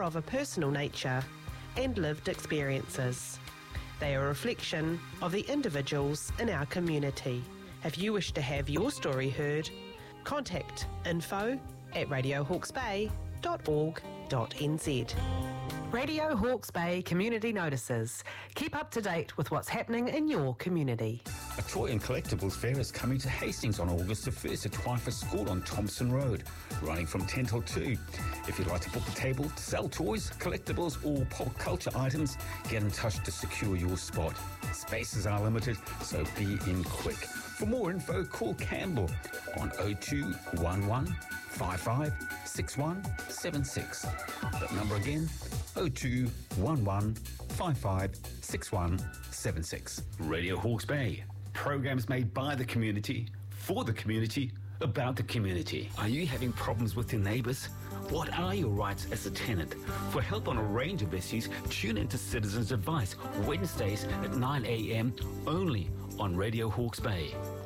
of a personal nature and lived experiences. They are a reflection of the individuals in our community. If you wish to have your story heard, contact info@radiohawkesbay.org.nz. Radio Hawke's Bay Community Notices. Keep up to date with what's happening in your community. A toy and collectibles fair is coming to Hastings on August the 1st at Twyford School on Thompson Road, running from 10 till 2. If you'd like to book a table to sell toys, collectibles or pop culture items, get in touch to secure your spot. Spaces are limited, so be in quick. For more info, call Campbell on 0211 55 6176. That number again, 0211 55 6176. Radio Hawke's Bay. Programs made by the community, for the community, about the community. Are you having problems with your neighbours? What are your rights as a tenant? For help on a range of issues, tune into Citizens Advice, Wednesdays at 9 a.m. only on Radio Hawke's Bay.